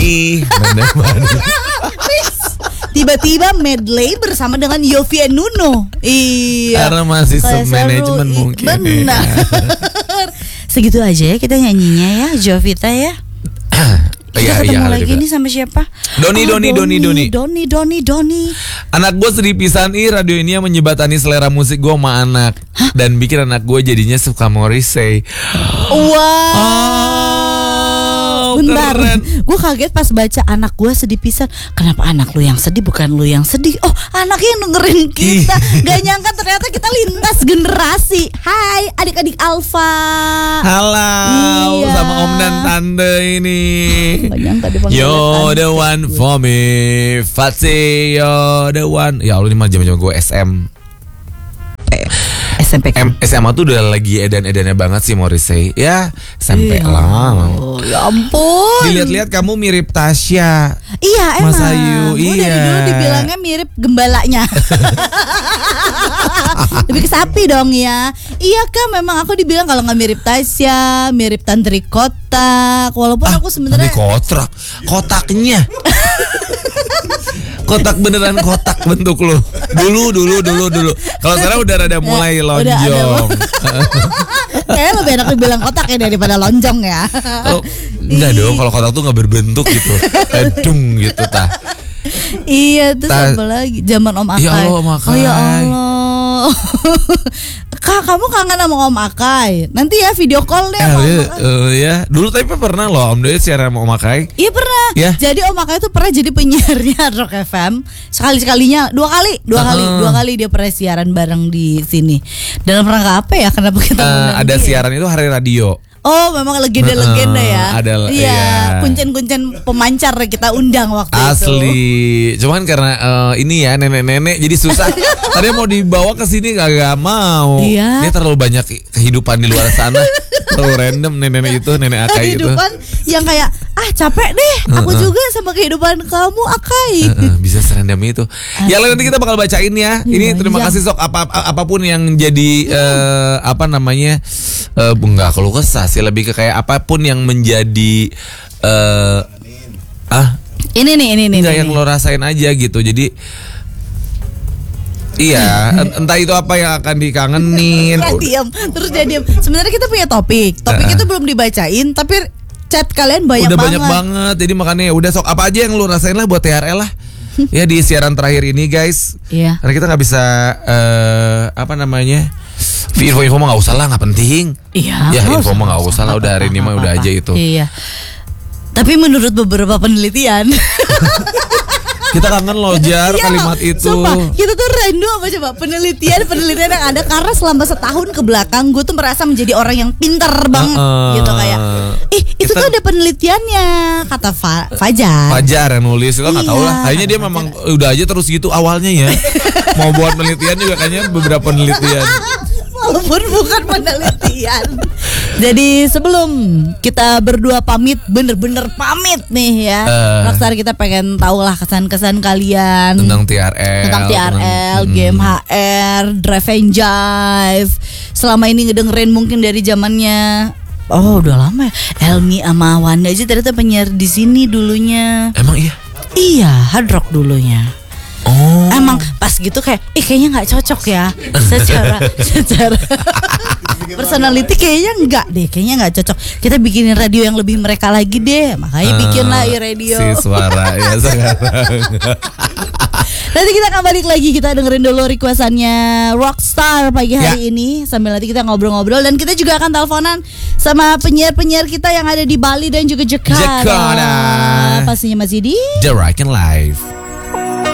Tiba-tiba medley bersama dengan Yovie and Nuno. Iya. Karena masih manajemen mungkin. Benar. Segitu aja ya kita nyanyinya ya, Jovita ya. Kita ketemu lagi nih sama siapa? Doni. Anak gue sedih pisan radio ini yang menyebatani selera musik gue sama anak. Dan bikin anak gue jadinya suka Morrissey. Bentar, gue kaget pas baca anak gue sedih pisan. Kenapa anak lu yang sedih bukan lu yang sedih? Oh, anaknya yang dengerin kita. Gak nyangka ternyata kita lintas generasi. Hai adik-adik Alfa. Halo, iya. Sama Om dan Tante ini. Gak nyangka dipanggil You're the one for me, Fatsi, you're the one. Ya Allah, ini mah zaman-zaman gue SMP SMA tuh udah lagi edan-edannya banget sih Morrissey. Ya SMP lah. Ya ampun. Dilihat-lihat kamu mirip Tasya. Iya emang. Mas Ayu. Gue dari dulu dibilangnya mirip gembalanya. Lebih ke sapi dong ya. Iya kan, memang aku dibilang kalau nggak mirip Tasya, mirip Tantri Kotak. Walaupun aku sebenarnya kotaknya. Kotak beneran kotak bentuk lu. Dulu. Kalau sekarang udah rada mulai lonjong. Kayaknya lebih enak dibilang kotak ya daripada lonjong ya. Enggak dong, kalau kotak tuh nggak berbentuk gitu. Edung gitu tah. Iya, terus apa lagi? Zaman Om Akai. Ya Allah, Om Akai. Oh ya Allah. Kak, kamu kangen sama Om Akai? Nanti ya video call deh. Ya, dulu tapi pernah loh Om Doi siaran sama Om Akai. Iya pernah. Ya. Jadi Om Akai tuh pernah jadi penyiarnya Rock FM. Sekali-sekalinya dua kali dia pernah siaran bareng di sini. Dalam rangka apa ya? Kenapa kita ada siaran itu hari radio. Oh, memang legenda-legenda ya. Ada, iya. Kuncen-kuncen pemancar kita undang waktu itu. Asli. Cuman karena ini ya nenek-nenek jadi susah. Tadi mau dibawa ke sini gak mau. Iya. Dia terlalu banyak kehidupan di luar sana. Terlalu random nenek-nenek itu, nenek Akai itu. Kehidupan yang kayak capek deh. Aku juga sama kehidupan kamu Akai. Bisa serandom itu. Ya nanti kita bakal bacain ya. Ini terima kasih sok apapun yang jadi enggak keluh kesah sih, lebih ke kayak apapun yang menjadi ini enggak yang lo rasain aja gitu. Jadi iya, entah itu apa yang akan dikangenin. Terus dia diam. Sebenarnya kita punya topik itu belum dibacain, tapi chat kalian banyak banget. Jadi makanya udah sok apa aja yang lo rasain lah buat TRL lah. Ya di siaran terakhir ini guys. Iya. Karena kita nggak bisa info mah nggak usah lah, nggak penting. Iya. Ya info mah nggak usah lah, udah hari ini mah udah aja itu. Iya. Tapi menurut beberapa penelitian kita kangen loh Jar kalimat itu. Sumpah, kita tuh rindu apa coba penelitian yang ada, karena selama setahun ke belakang gue tuh merasa menjadi orang yang pintar banget gitu kayak itu tuh ada penelitiannya kata Fajar yang nulis. Kita nggak tahu lah, kayaknya dia memang udah aja terus gitu awalnya ya. Mau buat penelitian juga kayaknya beberapa penelitian. Walaupun bukan penelitian. Jadi sebelum kita berdua pamit, bener-bener pamit nih ya, Rockstar, kita pengen tahu lah kesan-kesan kalian tentang TRL, Game HR, Drive and Jive. Selama ini ngedengerin mungkin dari zamannya udah lama ya. Elmi sama Wanda aja ternyata penyiar di sini dulunya. Emang iya? Iya, Hard Rock dulunya. Emang pas gitu kayaknya nggak cocok ya secara personality, kayaknya nggak cocok. Kita bikinin radio yang lebih mereka lagi deh, makanya bikinlah radio si suara ya sekarang. Nanti kita akan balik lagi, kita dengerin dulu requestannya Rockstar pagi hari ini, sambil nanti kita ngobrol-ngobrol, dan kita juga akan teleponan sama penyiar-penyiar kita yang ada di Bali dan juga Jakarta. Pastinya masih di The Right and Live.